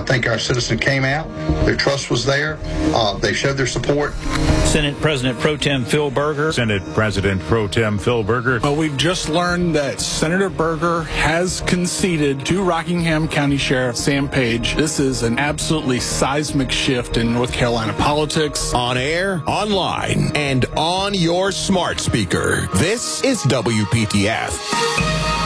I think our citizens came out. Their trust was there. They showed their support. Senate President Pro Tem Phil Berger. Senate President Pro Tem Phil Berger. Well, we've just learned that Senator Berger has conceded to Rockingham County Sheriff Sam Page. This is an absolutely seismic shift in North Carolina politics. On air, online, and on your smart speaker. This is WPTF.